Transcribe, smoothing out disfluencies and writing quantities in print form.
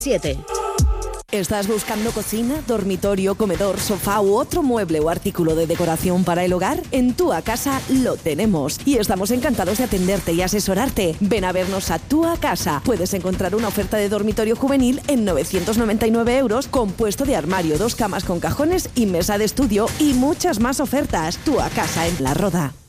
7. ¿Estás buscando cocina, dormitorio, comedor, sofá u otro mueble o artículo de decoración para el hogar? En Tua Casa lo tenemos y estamos encantados de atenderte y asesorarte. Ven a vernos a Tua Casa. Puedes encontrar una oferta de dormitorio juvenil en 999 euros con puesto de armario, 2 camas con cajones y mesa de estudio y muchas más ofertas. Tua Casa en La Roda.